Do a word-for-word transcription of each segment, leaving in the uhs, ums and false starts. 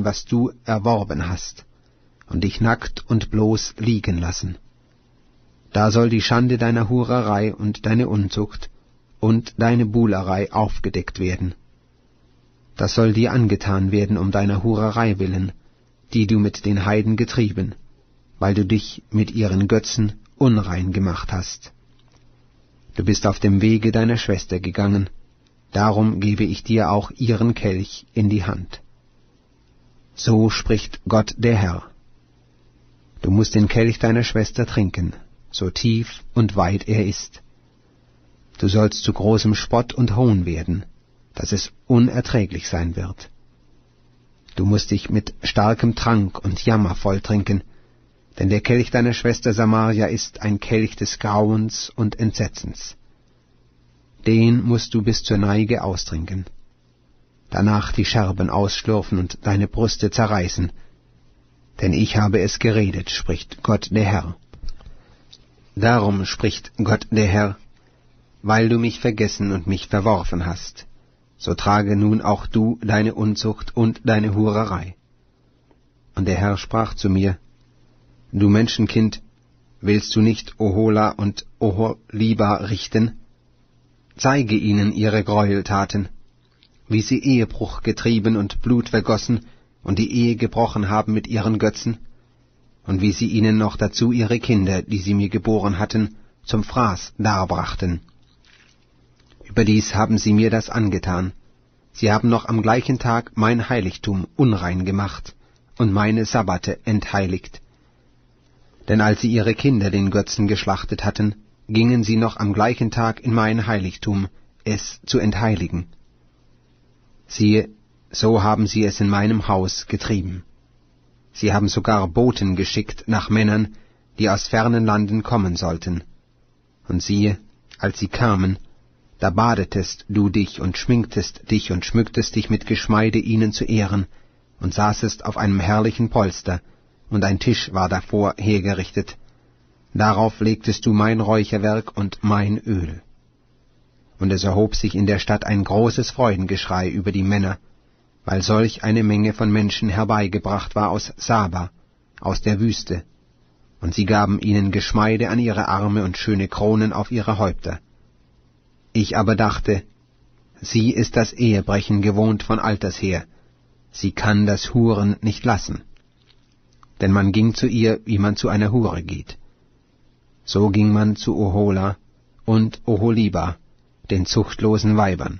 was du erworben hast, und dich nackt und bloß liegen lassen. Da soll die Schande deiner Hurerei und deine Unzucht und deine Buhlerei aufgedeckt werden. Das soll dir angetan werden um deiner Hurerei willen, die du mit den Heiden getrieben, weil du dich mit ihren Götzen unrein gemacht hast. Du bist auf dem Wege deiner Schwester gegangen, darum gebe ich dir auch ihren Kelch in die Hand. So spricht Gott der Herr. Du musst den Kelch deiner Schwester trinken, so tief und weit er ist. Du sollst zu großem Spott und Hohn werden, dass es unerträglich sein wird. Du musst dich mit starkem Trank und Jammer volltrinken, denn der Kelch deiner Schwester Samaria ist ein Kelch des Grauens und Entsetzens. Den musst du bis zur Neige austrinken, danach die Scherben ausschlürfen und deine Brüste zerreißen, denn ich habe es geredet, spricht Gott der Herr. Darum spricht Gott der Herr, weil du mich vergessen und mich verworfen hast, so trage nun auch du deine Unzucht und deine Hurerei. Und der Herr sprach zu mir, Du Menschenkind, willst du nicht Ohola und Oholiba richten? Zeige ihnen ihre Gräueltaten, wie sie Ehebruch getrieben und Blut vergossen und die Ehe gebrochen haben mit ihren Götzen, und wie sie ihnen noch dazu ihre Kinder, die sie mir geboren hatten, zum Fraß darbrachten. Überdies haben sie mir das angetan. Sie haben noch am gleichen Tag mein Heiligtum unrein gemacht und meine Sabbate entheiligt. Denn als sie ihre Kinder den Götzen geschlachtet hatten, gingen sie noch am gleichen Tag in mein Heiligtum, es zu entheiligen. Siehe, so haben sie es in meinem Haus getrieben. Sie haben sogar Boten geschickt nach Männern, die aus fernen Landen kommen sollten. Und siehe, als sie kamen, da badetest du dich und schminktest dich und schmücktest dich mit Geschmeide ihnen zu Ehren und saßest auf einem herrlichen Polster, und ein Tisch war davor hergerichtet. Darauf legtest du mein Räucherwerk und mein Öl. Und es erhob sich in der Stadt ein großes Freudengeschrei über die Männer, weil solch eine Menge von Menschen herbeigebracht war aus Saba, aus der Wüste, und sie gaben ihnen Geschmeide an ihre Arme und schöne Kronen auf ihre Häupter. Ich aber dachte, sie ist das Ehebrechen gewohnt von alters her, sie kann das Huren nicht lassen. Denn man ging zu ihr, wie man zu einer Hure geht. So ging man zu Ohola und Oholiba, den zuchtlosen Weibern.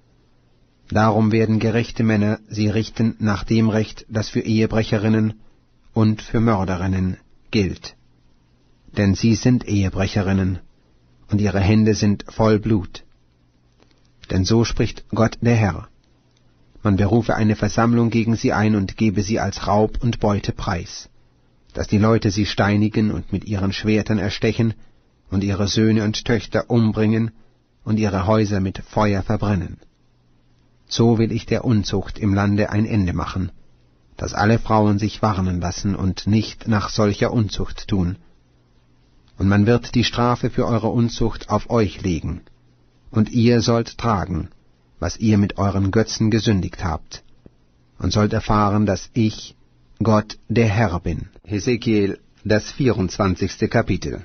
Darum werden gerechte Männer sie richten nach dem Recht, das für Ehebrecherinnen und für Mörderinnen gilt. Denn sie sind Ehebrecherinnen, und ihre Hände sind voll Blut. Denn so spricht Gott der Herr. Man berufe eine Versammlung gegen sie ein und gebe sie als Raub und Beute preis, dass die Leute sie steinigen und mit ihren Schwertern erstechen und ihre Söhne und Töchter umbringen und ihre Häuser mit Feuer verbrennen. So will ich der Unzucht im Lande ein Ende machen, dass alle Frauen sich warnen lassen und nicht nach solcher Unzucht tun. Und man wird die Strafe für eure Unzucht auf euch legen, und ihr sollt tragen, was ihr mit euren Götzen gesündigt habt, und sollt erfahren, dass ich, Gott, der Herr bin. Hesekiel, das vierundzwanzigste Kapitel.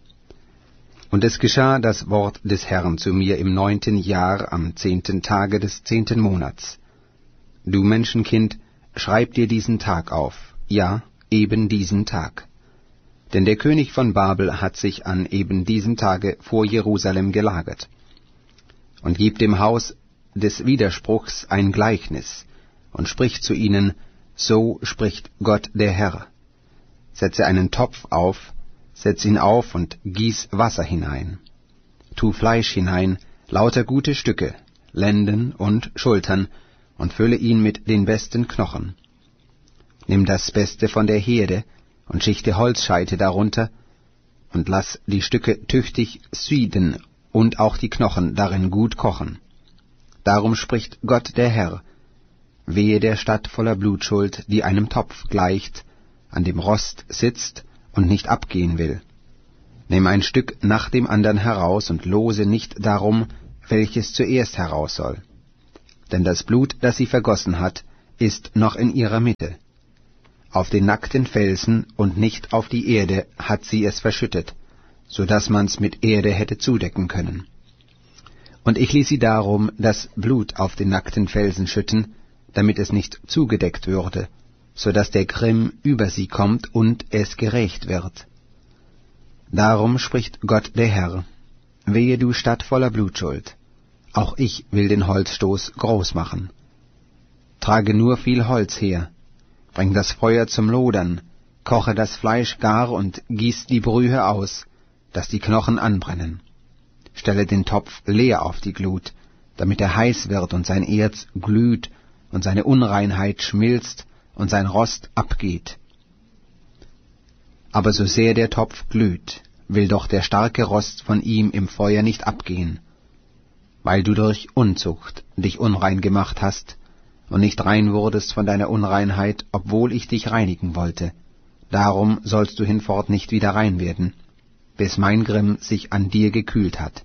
Und es geschah das Wort des Herrn zu mir im neunten Jahr am zehnten Tage des zehnten Monats. Du Menschenkind, schreib dir diesen Tag auf, ja, eben diesen Tag. Denn der König von Babel hat sich an eben diesem Tage vor Jerusalem gelagert. Und gib dem Haus des Widerspruchs ein Gleichnis, und spricht zu ihnen, so spricht Gott der Herr. Setze einen Topf auf, setz ihn auf und gieß Wasser hinein. Tu Fleisch hinein, lauter gute Stücke, Lenden und Schultern, und fülle ihn mit den besten Knochen. Nimm das Beste von der Herde und schichte Holzscheite darunter, und lass die Stücke tüchtig sieden und auch die Knochen darin gut kochen. Darum spricht Gott der Herr, wehe der Stadt voller Blutschuld, die einem Topf gleicht, an dem Rost sitzt und nicht abgehen will. Nimm ein Stück nach dem andern heraus und lose nicht darum, welches zuerst heraus soll. Denn das Blut, das sie vergossen hat, ist noch in ihrer Mitte. Auf den nackten Felsen und nicht auf die Erde hat sie es verschüttet, so dass man's mit Erde hätte zudecken können. Und ich ließ sie darum das Blut auf den nackten Felsen schütten, damit es nicht zugedeckt würde, so dass der Grimm über sie kommt und es gerächt wird. Darum spricht Gott der Herr: Wehe du Stadt voller Blutschuld, auch ich will den Holzstoß groß machen. Trage nur viel Holz her, bring das Feuer zum Lodern, koche das Fleisch gar und gieß die Brühe aus, dass die Knochen anbrennen. Stelle den Topf leer auf die Glut, damit er heiß wird und sein Erz glüht und seine Unreinheit schmilzt und sein Rost abgeht. Aber so sehr der Topf glüht, will doch der starke Rost von ihm im Feuer nicht abgehen, weil du durch Unzucht dich unrein gemacht hast und nicht rein wurdest von deiner Unreinheit, obwohl ich dich reinigen wollte. Darum sollst du hinfort nicht wieder rein werden, bis mein Grimm sich an dir gekühlt hat.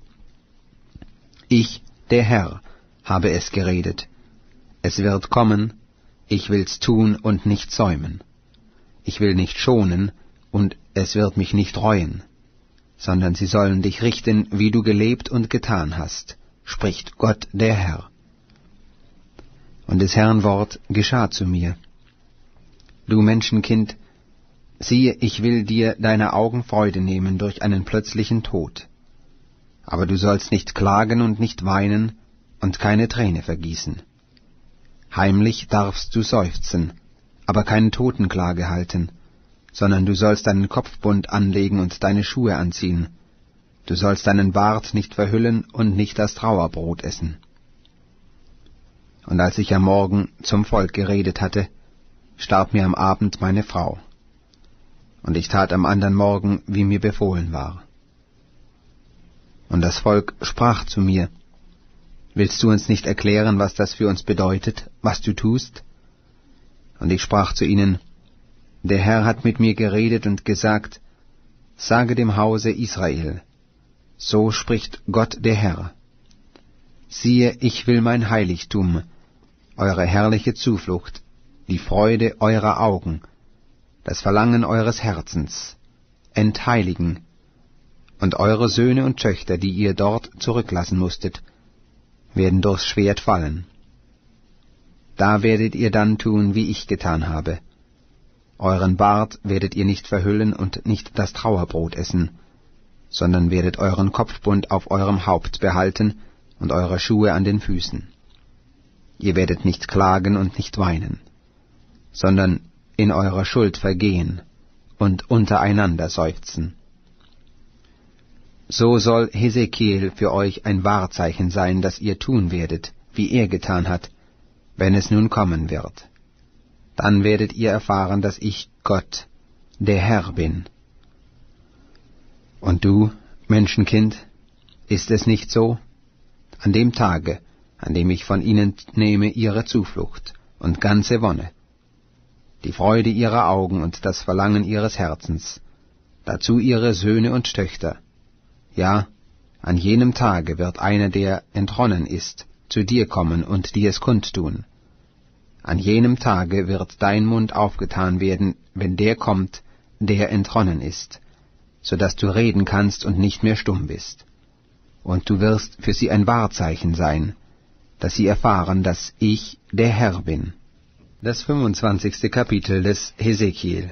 Ich, der Herr, habe es geredet. Es wird kommen, ich will's tun und nicht säumen. Ich will nicht schonen, und es wird mich nicht reuen, sondern sie sollen dich richten, wie du gelebt und getan hast, spricht Gott der Herr. Und des Herrn Wort geschah zu mir: Du Menschenkind, siehe, ich will dir deine Augen Freude nehmen durch einen plötzlichen Tod. Aber du sollst nicht klagen und nicht weinen und keine Träne vergießen. Heimlich darfst du seufzen, aber keine Totenklage halten, sondern du sollst deinen Kopfbund anlegen und deine Schuhe anziehen. Du sollst deinen Bart nicht verhüllen und nicht das Trauerbrot essen. Und als ich am Morgen zum Volk geredet hatte, starb mir am Abend meine Frau. Und ich tat am andern Morgen, wie mir befohlen war. Und das Volk sprach zu mir: Willst du uns nicht erklären, was das für uns bedeutet, was du tust? Und ich sprach zu ihnen: Der Herr hat mit mir geredet und gesagt: Sage dem Hause Israel: So spricht Gott der Herr: Siehe, ich will mein Heiligtum, eure herrliche Zuflucht, die Freude eurer Augen, das Verlangen eures Herzens, entheiligen, und eure Söhne und Töchter, die ihr dort zurücklassen musstet, werden durchs Schwert fallen. Da werdet ihr dann tun, wie ich getan habe. Euren Bart werdet ihr nicht verhüllen und nicht das Trauerbrot essen, sondern werdet euren Kopfbund auf eurem Haupt behalten und eure Schuhe an den Füßen. Ihr werdet nicht klagen und nicht weinen, sondern in eurer Schuld vergehen und untereinander seufzen. So soll Hesekiel für euch ein Wahrzeichen sein, das ihr tun werdet, wie er getan hat, wenn es nun kommen wird. Dann werdet ihr erfahren, dass ich Gott, der Herr bin. Und du, Menschenkind, ist es nicht so? An dem Tage, an dem ich von ihnen nehme ihre Zuflucht und ganze Wonne, die Freude ihrer Augen und das Verlangen ihres Herzens, dazu ihre Söhne und Töchter. Ja, an jenem Tage wird einer, der entronnen ist, zu dir kommen und dir es kundtun. An jenem Tage wird dein Mund aufgetan werden, wenn der kommt, der entronnen ist, so dass du reden kannst und nicht mehr stumm bist. Und du wirst für sie ein Wahrzeichen sein, dass sie erfahren, dass ich der Herr bin. Das fünfundzwanzigste Kapitel des Hesekiel.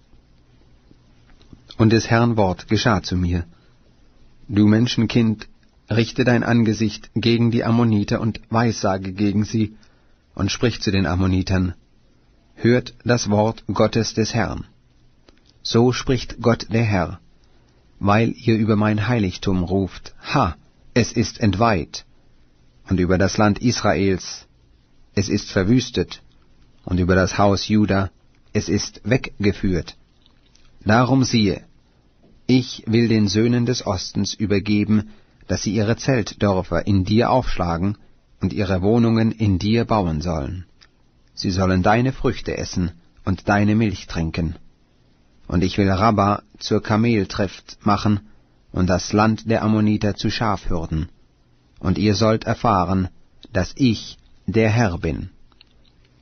Und des Herrn Wort geschah zu mir: Du Menschenkind, richte dein Angesicht gegen die Ammoniter und weissage gegen sie, und sprich zu den Ammonitern: Hört das Wort Gottes des Herrn. So spricht Gott der Herr: Weil ihr über mein Heiligtum ruft, ha, es ist entweiht, und über das Land Israels, es ist verwüstet, und über das Haus Juda, es ist weggeführt. Darum siehe, ich will den Söhnen des Ostens übergeben, dass sie ihre Zeltdörfer in dir aufschlagen und ihre Wohnungen in dir bauen sollen. Sie sollen deine Früchte essen und deine Milch trinken. Und ich will Rabba zur Kameltreft machen und das Land der Ammoniter zu Schafhürden. Und ihr sollt erfahren, dass ich der Herr bin.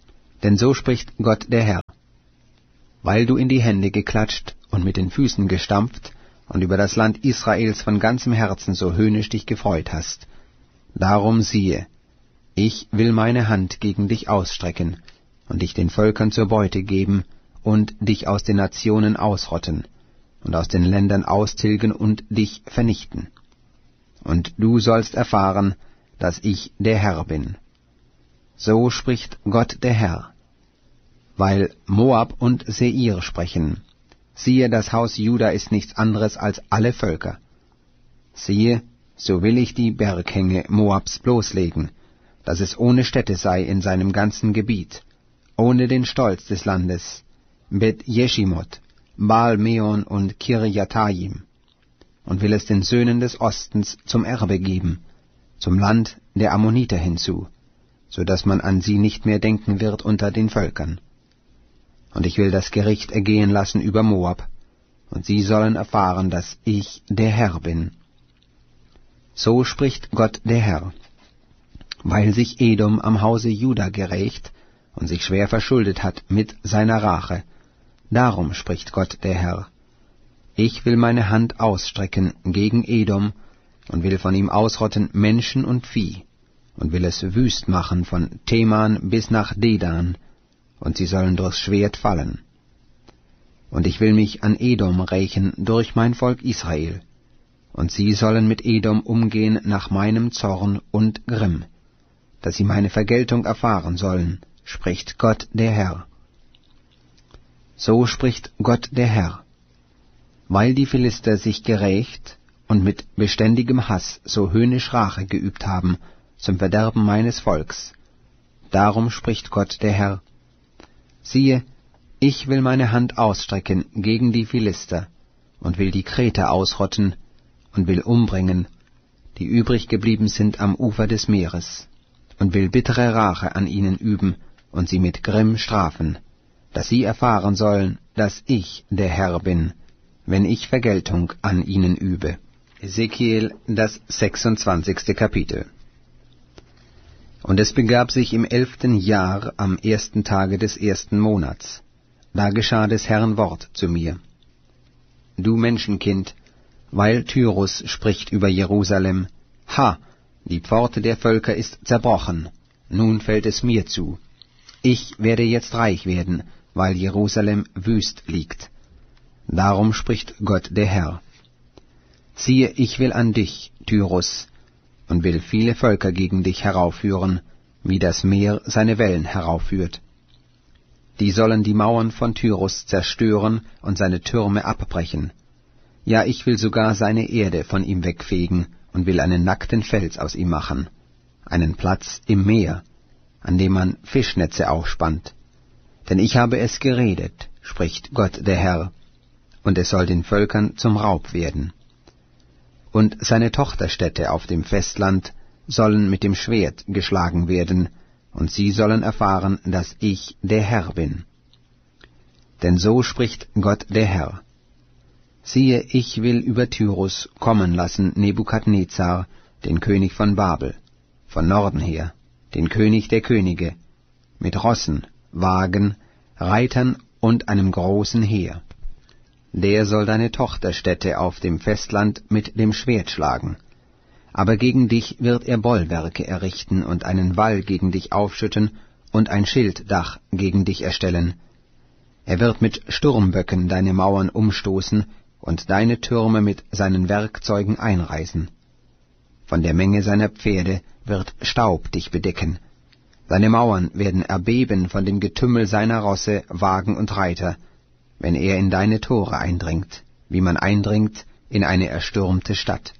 Denn so spricht Gott der Herr: Weil du in die Hände geklatscht und mit den Füßen gestampft und über das Land Israels von ganzem Herzen so höhnisch dich gefreut hast, darum siehe, ich will meine Hand gegen dich ausstrecken und dich den Völkern zur Beute geben und dich aus den Nationen ausrotten und aus den Ländern austilgen und dich vernichten. Und du sollst erfahren, dass ich der Herr bin. So spricht Gott der Herr. Weil Moab und Seir sprechen, siehe, das Haus Juda ist nichts anderes als alle Völker. Siehe, so will ich die Berghänge Moabs bloßlegen, dass es ohne Städte sei in seinem ganzen Gebiet, ohne den Stolz des Landes, Bet-Jeschimot, Baal-Meon und Kirjataim, und will es den Söhnen des Ostens zum Erbe geben, zum Land der Ammoniter hinzu, so dass man an sie nicht mehr denken wird unter den Völkern. Und ich will das Gericht ergehen lassen über Moab, und sie sollen erfahren, dass ich der Herr bin. So spricht Gott der Herr. Weil sich Edom am Hause Juda gerächt und sich schwer verschuldet hat mit seiner Rache, darum spricht Gott der Herr. Ich will meine Hand ausstrecken gegen Edom und will von ihm ausrotten Menschen und Vieh, und will es wüst machen von Teman bis nach Dedan, und sie sollen durchs Schwert fallen. Und ich will mich an Edom rächen durch mein Volk Israel, und sie sollen mit Edom umgehen nach meinem Zorn und Grimm, dass sie meine Vergeltung erfahren sollen, spricht Gott der Herr. So spricht Gott der Herr. Weil die Philister sich gerächt und mit beständigem Hass so höhnisch Rache geübt haben zum Verderben meines Volks, darum spricht Gott der Herr. Siehe, ich will meine Hand ausstrecken gegen die Philister und will die Kreter ausrotten und will umbringen, die übrig geblieben sind am Ufer des Meeres, und will bittere Rache an ihnen üben und sie mit Grimm strafen, dass sie erfahren sollen, dass ich der Herr bin, wenn ich Vergeltung an ihnen übe. Ezekiel, das sechsundzwanzigste Kapitel. Und es begab sich im elften Jahr am ersten Tage des ersten Monats, da geschah des Herrn Wort zu mir. Du Menschenkind, weil Tyrus spricht über Jerusalem, ha, die Pforte der Völker ist zerbrochen, nun fällt es mir zu. Ich werde jetzt reich werden, weil Jerusalem wüst liegt. Darum spricht Gott der Herr. Siehe, ich will an dich, Tyrus, und will viele Völker gegen dich heraufführen, wie das Meer seine Wellen heraufführt. Die sollen die Mauern von Tyrus zerstören und seine Türme abbrechen. Ja, ich will sogar seine Erde von ihm wegfegen und will einen nackten Fels aus ihm machen, einen Platz im Meer, an dem man Fischnetze aufspannt. Denn ich habe es geredet, spricht Gott der Herr, und es soll den Völkern zum Raub werden. Und seine Tochterstädte auf dem Festland sollen mit dem Schwert geschlagen werden, und sie sollen erfahren, dass ich der Herr bin. Denn so spricht Gott der Herr. Siehe, ich will über Tyrus kommen lassen Nebukadnezar, den König von Babel, von Norden her, den König der Könige, mit Rossen, Wagen, Reitern und einem großen Heer. Der soll deine Tochterstädte auf dem Festland mit dem Schwert schlagen. Aber gegen dich wird er Bollwerke errichten und einen Wall gegen dich aufschütten und ein Schilddach gegen dich erstellen. Er wird mit Sturmböcken deine Mauern umstoßen und deine Türme mit seinen Werkzeugen einreißen. Von der Menge seiner Pferde wird Staub dich bedecken. Deine Mauern werden erbeben von dem Getümmel seiner Rosse, Wagen und Reiter, wenn er in deine Tore eindringt, wie man eindringt in eine erstürmte Stadt.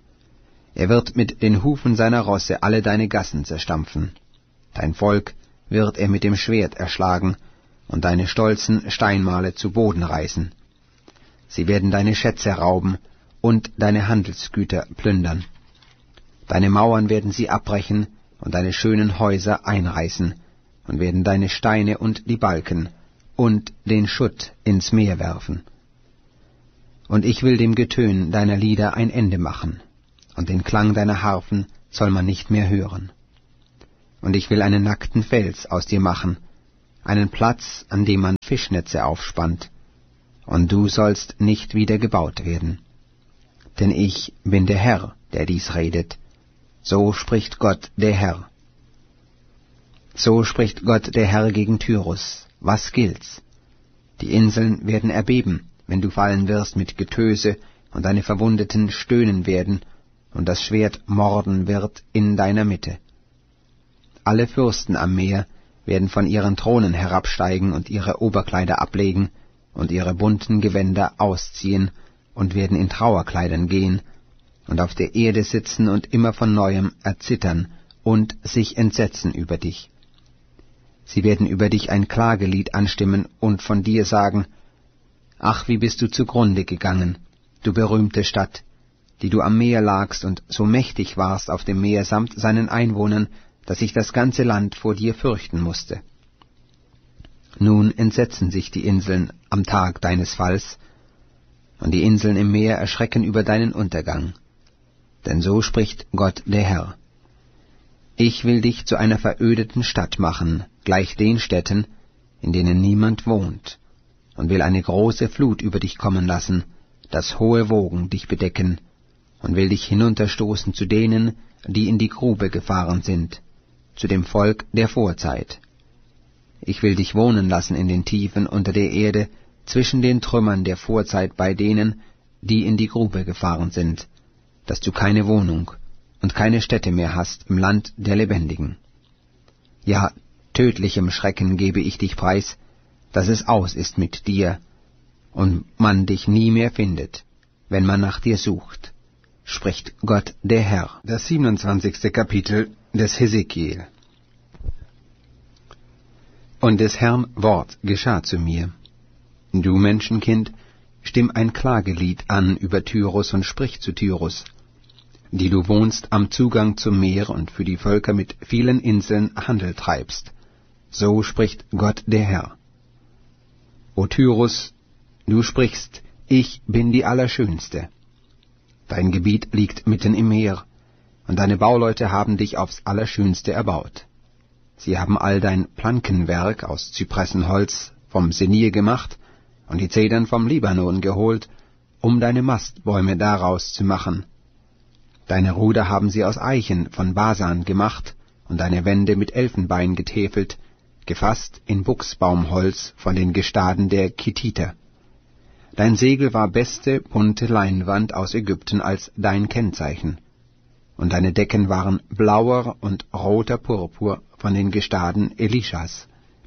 Er wird mit den Hufen seiner Rosse alle deine Gassen zerstampfen. Dein Volk wird er mit dem Schwert erschlagen und deine stolzen Steinmale zu Boden reißen. Sie werden deine Schätze rauben und deine Handelsgüter plündern. Deine Mauern werden sie abbrechen und deine schönen Häuser einreißen und werden deine Steine und die Balken und den Schutt ins Meer werfen. Und ich will dem Getön deiner Lieder ein Ende machen, und den Klang deiner Harfen soll man nicht mehr hören. Und ich will einen nackten Fels aus dir machen, einen Platz, an dem man Fischnetze aufspannt, und du sollst nicht wieder gebaut werden. Denn ich bin der Herr, der dies redet. So spricht Gott, der Herr. So spricht Gott, der Herr, gegen Tyrus. Was gilt's? Die Inseln werden erbeben, wenn du fallen wirst mit Getöse, und deine Verwundeten stöhnen werden, und das Schwert morden wird in deiner Mitte. Alle Fürsten am Meer werden von ihren Thronen herabsteigen und ihre Oberkleider ablegen und ihre bunten Gewänder ausziehen und werden in Trauerkleidern gehen und auf der Erde sitzen und immer von neuem erzittern und sich entsetzen über dich. Sie werden über dich ein Klagelied anstimmen und von dir sagen: Ach, wie bist du zugrunde gegangen, du berühmte Stadt, die du am Meer lagst und so mächtig warst auf dem Meer samt seinen Einwohnern, dass sich das ganze Land vor dir fürchten musste. Nun entsetzen sich die Inseln am Tag deines Falls, und die Inseln im Meer erschrecken über deinen Untergang. Denn so spricht Gott der Herr: Ich will dich zu einer verödeten Stadt machen, gleich den Städten, in denen niemand wohnt, und will eine große Flut über dich kommen lassen, dass hohe Wogen dich bedecken, und will dich hinunterstoßen zu denen, die in die Grube gefahren sind, zu dem Volk der Vorzeit. Ich will dich wohnen lassen in den Tiefen unter der Erde, zwischen den Trümmern der Vorzeit bei denen, die in die Grube gefahren sind, dass du keine Wohnung und keine Stätte mehr hast im Land der Lebendigen. Ja, tödlichem Schrecken gebe ich dich preis, dass es aus ist mit dir, und man dich nie mehr findet, wenn man nach dir sucht, spricht Gott der Herr. Das siebenundzwanzigste Kapitel des Hesekiel. Und des Herrn Wort geschah zu mir: Du Menschenkind, stimm ein Klagelied an über Tyrus und sprich zu Tyrus, die du wohnst am Zugang zum Meer und für die Völker mit vielen Inseln Handel treibst. So spricht Gott der Herr. O Tyrus, du sprichst: Ich bin die Allerschönste. Dein Gebiet liegt mitten im Meer, und deine Bauleute haben dich aufs Allerschönste erbaut. Sie haben all dein Plankenwerk aus Zypressenholz vom Senir gemacht und die Zedern vom Libanon geholt, um deine Mastbäume daraus zu machen. Deine Ruder haben sie aus Eichen von Basan gemacht und deine Wände mit Elfenbein getäfelt, gefasst in Buchsbaumholz von den Gestaden der Kittiter. Dein Segel war beste, bunte Leinwand aus Ägypten als dein Kennzeichen, und deine Decken waren blauer und roter Purpur von den Gestaden Elishas.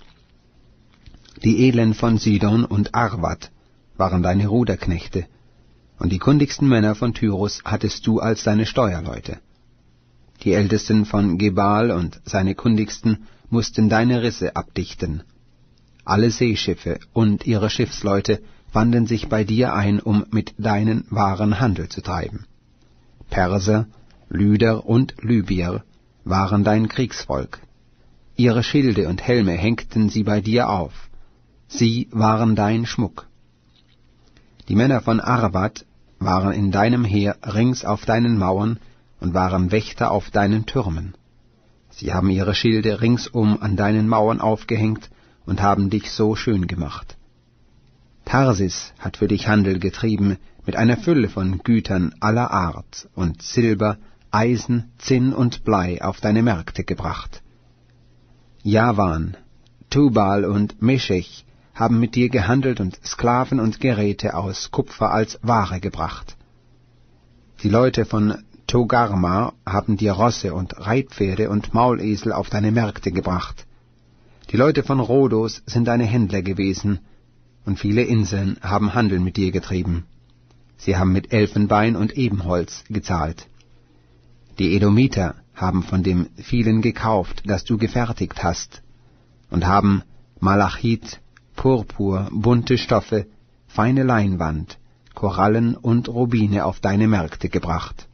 Die Edlen von Sidon und Arvad waren deine Ruderknechte, und die kundigsten Männer von Tyrus hattest du als deine Steuerleute. Die Ältesten von Gebal und seine kundigsten mussten deine Risse abdichten. Alle Seeschiffe und ihre Schiffsleute fanden sich bei dir ein, um mit deinen Waren Handel zu treiben. Perser, Lyder und Libyer waren dein Kriegsvolk. Ihre Schilde und Helme hängten sie bei dir auf. Sie waren dein Schmuck. Die Männer von Arvad waren in deinem Heer rings auf deinen Mauern und waren Wächter auf deinen Türmen. Sie haben ihre Schilde ringsum an deinen Mauern aufgehängt und haben dich so schön gemacht. Tarsis hat für dich Handel getrieben mit einer Fülle von Gütern aller Art und Silber, Eisen, Zinn und Blei auf deine Märkte gebracht. Javan, Tubal und Meshech haben mit dir gehandelt und Sklaven und Geräte aus Kupfer als Ware gebracht. Die Leute von Togarma haben dir Rosse und Reitpferde und Maulesel auf deine Märkte gebracht. Die Leute von Rhodos sind deine Händler gewesen, und viele Inseln haben Handel mit dir getrieben. Sie haben mit Elfenbein und Ebenholz gezahlt. Die Edomiter haben von dem vielen gekauft, das du gefertigt hast, und haben Malachit, Purpur, bunte Stoffe, feine Leinwand, Korallen und Rubine auf deine Märkte gebracht.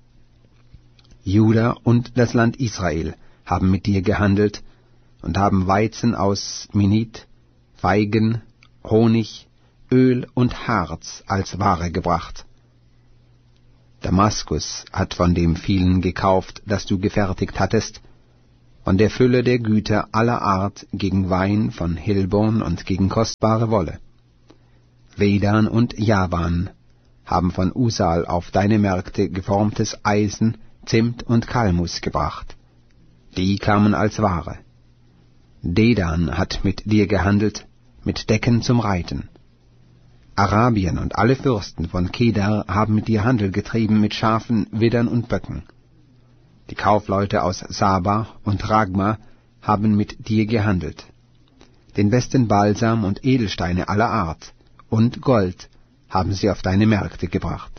Juda und das Land Israel haben mit dir gehandelt und haben Weizen aus Minit, Feigen, Honig, Öl und Harz als Ware gebracht. Damaskus hat von dem vielen gekauft, das du gefertigt hattest, von der Fülle der Güter aller Art gegen Wein von Hilborn und gegen kostbare Wolle. Vedan und Javan haben von Usal auf deine Märkte geformtes Eisen, Zimt und Kalmus gebracht. Die kamen als Ware. Dedan hat mit dir gehandelt, mit Decken zum Reiten. Arabien und alle Fürsten von Kedar haben mit dir Handel getrieben mit Schafen, Widdern und Böcken. Die Kaufleute aus Saba und Ragma haben mit dir gehandelt. Den besten Balsam und Edelsteine aller Art und Gold haben sie auf deine Märkte gebracht.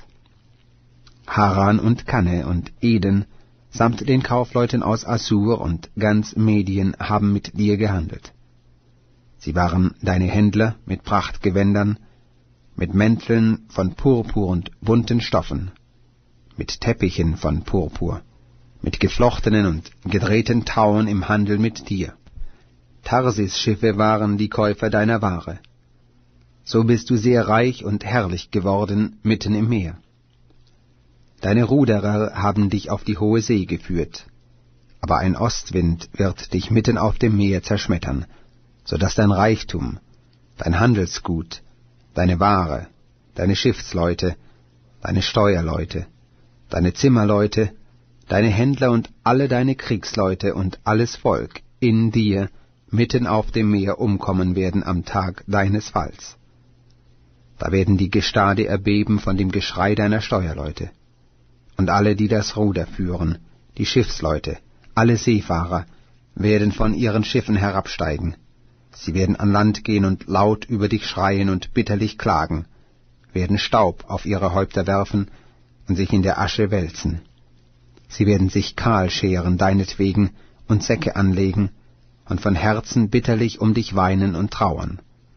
Haran und Kanne und Eden samt den Kaufleuten aus Assur und ganz Medien haben mit dir gehandelt. Sie waren deine Händler mit Prachtgewändern, mit Mänteln von Purpur und bunten Stoffen, mit Teppichen von Purpur, mit geflochtenen und gedrehten Tauen im Handel mit dir. Tarsis-Schiffe waren die Käufer deiner Ware. So bist du sehr reich und herrlich geworden mitten im Meer. Deine Ruderer haben dich auf die hohe See geführt, aber ein Ostwind wird dich mitten auf dem Meer zerschmettern, so dass dein Reichtum, dein Handelsgut, deine Ware, deine Schiffsleute, deine Steuerleute, deine Zimmerleute, deine Händler und alle deine Kriegsleute und alles Volk in dir mitten auf dem Meer umkommen werden am Tag deines Falls. Da werden die Gestade erbeben von dem Geschrei deiner Steuerleute. Und alle, die das Ruder führen, die Schiffsleute, alle Seefahrer, werden von ihren Schiffen herabsteigen. Sie werden an Land gehen und laut über dich schreien und bitterlich klagen, werden Staub auf ihre Häupter werfen und sich in der Asche wälzen. Sie werden sich kahl scheren deinetwegen und Säcke anlegen und von Herzen bitterlich um dich weinen und trauern.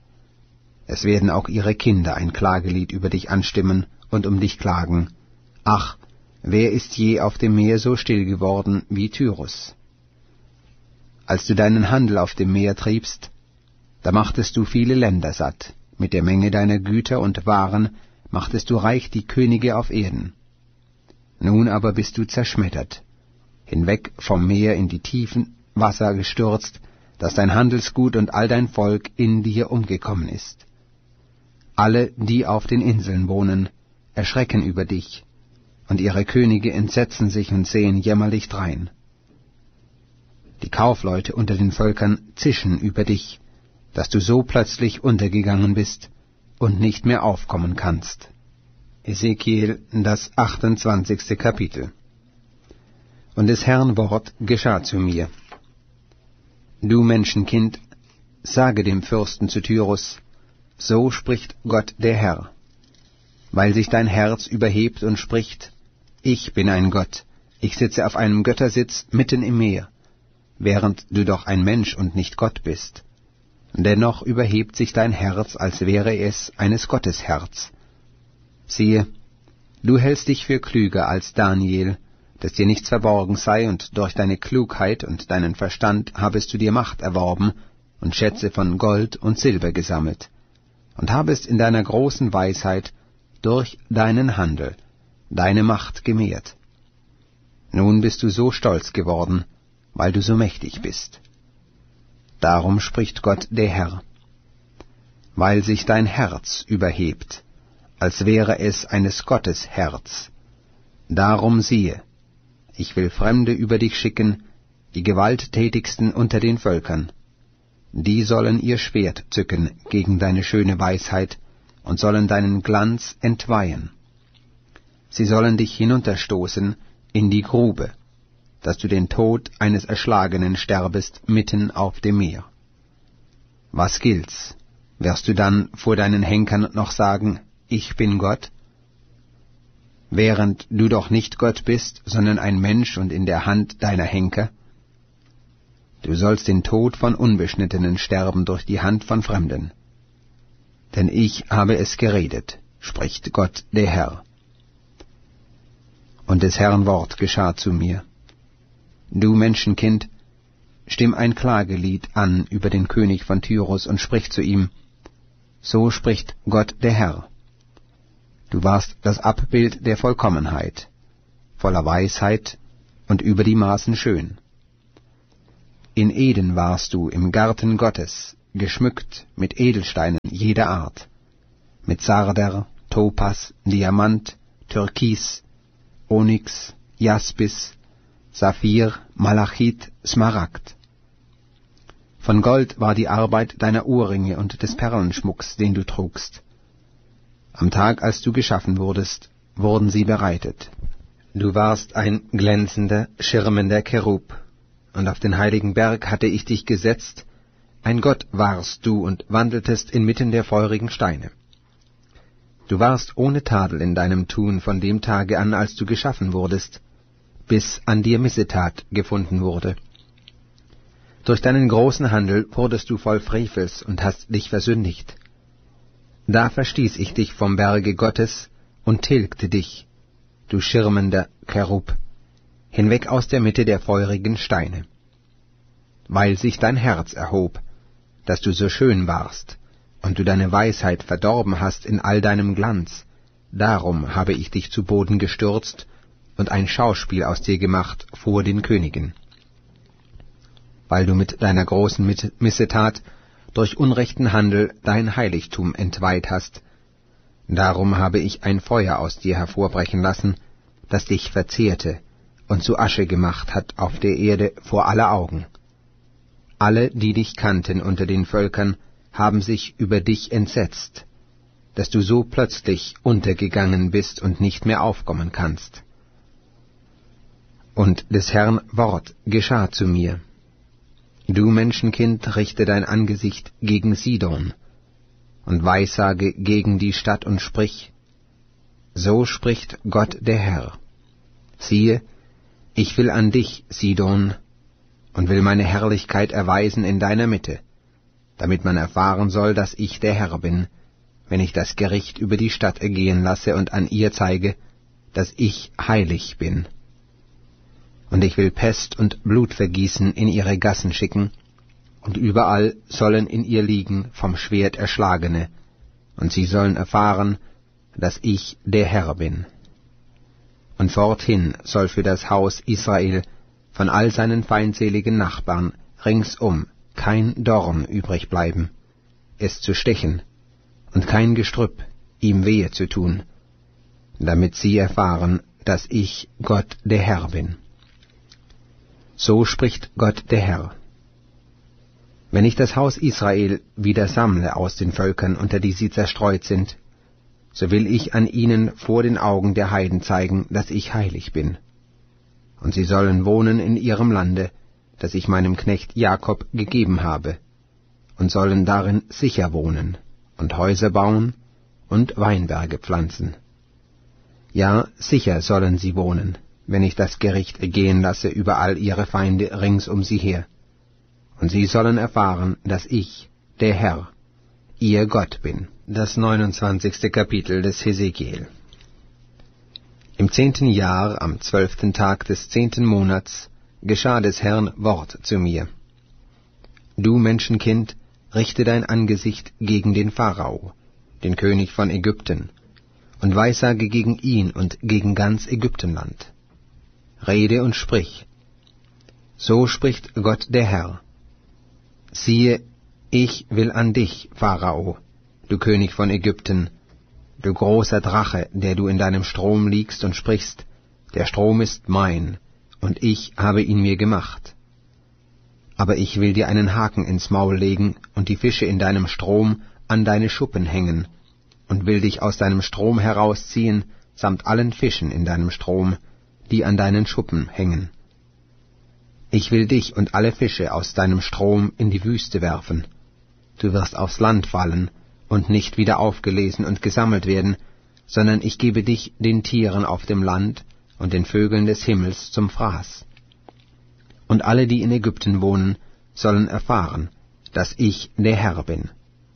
Es werden auch ihre Kinder ein Klagelied über dich anstimmen und um dich klagen. Ach, wer ist je auf dem Meer so still geworden wie Tyrus? Als du deinen Handel auf dem Meer triebst, da machtest du viele Länder satt, mit der Menge deiner Güter und Waren machtest du reich die Könige auf Erden. Nun aber bist du zerschmettert, hinweg vom Meer in die tiefen Wasser gestürzt, dass dein Handelsgut und all dein Volk in dir umgekommen ist. Alle, die auf den Inseln wohnen, erschrecken über dich, und ihre Könige entsetzen sich und sehen jämmerlich drein. Die Kaufleute unter den Völkern zischen über dich, dass du so plötzlich untergegangen bist und nicht mehr aufkommen kannst. Ezekiel, das achtundzwanzigste Kapitel. Und des Herrn Wort geschah zu mir. Du Menschenkind, sage dem Fürsten zu Tyrus, so spricht Gott der Herr, weil sich dein Herz überhebt und spricht, ich bin ein Gott, ich sitze auf einem Göttersitz mitten im Meer, während du doch ein Mensch und nicht Gott bist. Dennoch überhebt sich dein Herz, als wäre es eines Gottes Herz. Siehe, du hältst dich für klüger als Daniel, dass dir nichts verborgen sei, und durch deine Klugheit und deinen Verstand habest du dir Macht erworben und Schätze von Gold und Silber gesammelt, und habest in deiner großen Weisheit durch deinen Handel deine Macht gemehrt. Nun bist du so stolz geworden, weil du so mächtig bist. Darum spricht Gott der Herr, weil sich dein Herz überhebt, als wäre es eines Gottes Herz. Darum siehe, ich will Fremde über dich schicken, die gewalttätigsten unter den Völkern. Die sollen ihr Schwert zücken gegen deine schöne Weisheit und sollen deinen Glanz entweihen. Sie sollen dich hinunterstoßen in die Grube, dass du den Tod eines Erschlagenen sterbest mitten auf dem Meer. Was gilt's? Wirst du dann vor deinen Henkern noch sagen, ich bin Gott? Während du doch nicht Gott bist, sondern ein Mensch und in der Hand deiner Henker? Du sollst den Tod von Unbeschnittenen sterben durch die Hand von Fremden. Denn ich habe es geredet, spricht Gott der Herr. Und des Herrn Wort geschah zu mir. Du Menschenkind, stimm ein Klagelied an über den König von Tyrus und sprich zu ihm, so spricht Gott der Herr. Du warst das Abbild der Vollkommenheit, voller Weisheit und über die Maßen schön. In Eden warst du im Garten Gottes, geschmückt mit Edelsteinen jeder Art, mit Sarder, Topas, Diamant, Türkis, Onyx, Jaspis, Saphir, Malachit, Smaragd. Von Gold war die Arbeit deiner Ohrringe und des Perlenschmucks, den du trugst. Am Tag, als du geschaffen wurdest, wurden sie bereitet. Du warst ein glänzender, schirmender Cherub, und auf den heiligen Berg hatte ich dich gesetzt, ein Gott warst du und wandeltest inmitten der feurigen Steine. Du warst ohne Tadel in deinem Tun von dem Tage an, als du geschaffen wurdest, bis an dir Missetat gefunden wurde. Durch deinen großen Handel wurdest du voll Frevels und hast dich versündigt. Da verstieß ich dich vom Berge Gottes und tilgte dich, du schirmender Cherub, hinweg aus der Mitte der feurigen Steine. Weil sich dein Herz erhob, dass du so schön warst, und du deine Weisheit verdorben hast in all deinem Glanz, darum habe ich dich zu Boden gestürzt und ein Schauspiel aus dir gemacht vor den Königen. Weil du mit deiner großen Missetat durch unrechten Handel dein Heiligtum entweiht hast, darum habe ich ein Feuer aus dir hervorbrechen lassen, das dich verzehrte und zu Asche gemacht hat auf der Erde vor aller Augen. Alle, die dich kannten unter den Völkern, haben sich über dich entsetzt, dass du so plötzlich untergegangen bist und nicht mehr aufkommen kannst. Und des Herrn Wort geschah zu mir. Du Menschenkind, richte dein Angesicht gegen Sidon und weissage gegen die Stadt und sprich, so spricht Gott der Herr. Siehe, ich will an dich, Sidon, und will meine Herrlichkeit erweisen in deiner Mitte, damit man erfahren soll, dass ich der Herr bin, wenn ich das Gericht über die Stadt ergehen lasse und an ihr zeige, dass ich heilig bin. Und ich will Pest und Blutvergießen in ihre Gassen schicken, und überall sollen in ihr liegen vom Schwert Erschlagene, und sie sollen erfahren, dass ich der Herr bin. Und forthin soll für das Haus Israel von all seinen feindseligen Nachbarn ringsum kein Dorn übrig bleiben, es zu stechen, und kein Gestrüpp, ihm wehe zu tun, damit sie erfahren, dass ich Gott der Herr bin. So spricht Gott der Herr. Wenn ich das Haus Israel wieder sammle aus den Völkern, unter die sie zerstreut sind, so will ich an ihnen vor den Augen der Heiden zeigen, dass ich heilig bin. Und sie sollen wohnen in ihrem Lande, das ich meinem Knecht Jakob gegeben habe, und sollen darin sicher wohnen, und Häuser bauen und Weinberge pflanzen. Ja, sicher sollen sie wohnen, wenn ich das Gericht ergehen lasse über all ihre Feinde rings um sie her. Und sie sollen erfahren, dass ich, der Herr, ihr Gott bin. Das neunundzwanzigste Kapitel des Hesekiel. Im zehnten Jahr, am zwölften Tag des zehnten Monats, geschah des Herrn Wort zu mir. Du Menschenkind, richte dein Angesicht gegen den Pharao, den König von Ägypten, und weissage gegen ihn und gegen ganz Ägyptenland. Rede und sprich. So spricht Gott der Herr. Siehe, ich will an dich, Pharao, du König von Ägypten, du großer Drache, der du in deinem Strom liegst und sprichst, der Strom ist mein, und ich habe ihn mir gemacht. Aber ich will dir einen Haken ins Maul legen und die Fische in deinem Strom an deine Schuppen hängen, und will dich aus deinem Strom herausziehen, samt allen Fischen in deinem Strom, die an deinen Schuppen hängen. Ich will dich und alle Fische aus deinem Strom in die Wüste werfen. Du wirst aufs Land fallen und nicht wieder aufgelesen und gesammelt werden, sondern ich gebe dich den Tieren auf dem Land und den Vögeln des Himmels zum Fraß. Und alle, die in Ägypten wohnen, sollen erfahren, dass ich der Herr bin.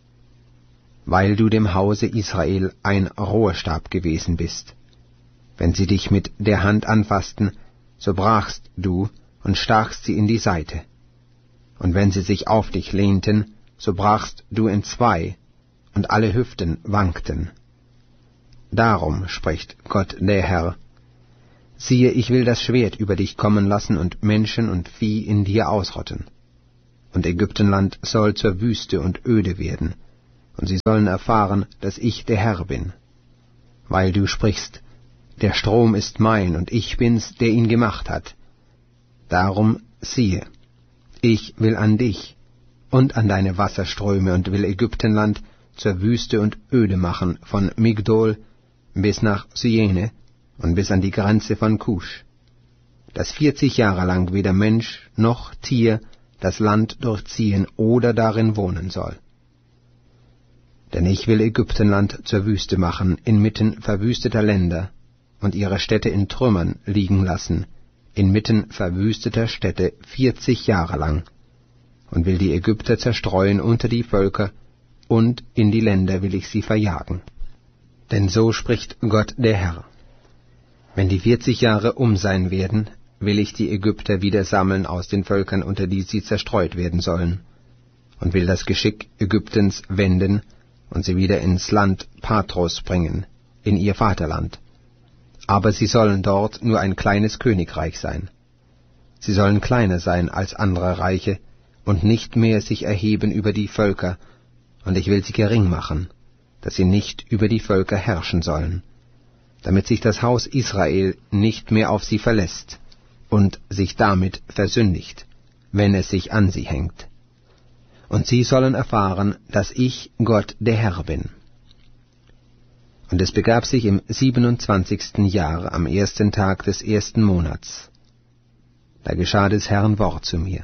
Weil du dem Hause Israel ein Rohrstab gewesen bist. Wenn sie dich mit der Hand anfassten, so brachst du und stachst sie in die Seite. Und wenn sie sich auf dich lehnten, so brachst du in zwei, und alle Hüften wankten. Darum spricht Gott der Herr, siehe, ich will das Schwert über dich kommen lassen und Menschen und Vieh in dir ausrotten. und Ägyptenland soll zur Wüste und öde werden, und sie sollen erfahren, dass ich der Herr bin. Weil du sprichst, der Strom ist mein, und ich bin's, der ihn gemacht hat. Darum siehe, ich will an dich und an deine Wasserströme und will Ägyptenland zur Wüste und öde machen, von Migdol bis nach Syene und bis an die Grenze von Kusch, dass vierzig Jahre lang weder Mensch noch Tier das Land durchziehen oder darin wohnen soll. Denn ich will Ägyptenland zur Wüste machen, inmitten verwüsteter Länder, und ihre Städte in Trümmern liegen lassen, inmitten verwüsteter Städte vierzig Jahre lang, und will die Ägypter zerstreuen unter die Völker, und in die Länder will ich sie verjagen. Denn so spricht Gott der Herr: Wenn die vierzig Jahre um sein werden, will ich die Ägypter wieder sammeln aus den Völkern, unter die sie zerstreut werden sollen, und will das Geschick Ägyptens wenden und sie wieder ins Land Patros bringen, in ihr Vaterland. Aber sie sollen dort nur ein kleines Königreich sein. Sie sollen kleiner sein als andere Reiche und nicht mehr sich erheben über die Völker, und ich will sie gering machen, dass sie nicht über die Völker herrschen sollen, damit sich das Haus Israel nicht mehr auf sie verlässt und sich damit versündigt, wenn es sich an sie hängt. Und sie sollen erfahren, dass ich Gott der Herr bin. Und es begab sich im siebenundzwanzigsten Jahr, am ersten Tag des ersten Monats. Da geschah des Herrn Wort zu mir: